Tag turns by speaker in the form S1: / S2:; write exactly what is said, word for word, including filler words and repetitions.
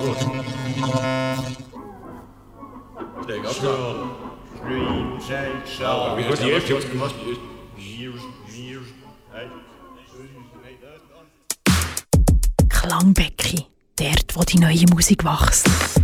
S1: Der gab's da. Scream, shake, shout. Wie hat die erste was gemacht?
S2: Klangbecki, dort wo die neue Musik wächst.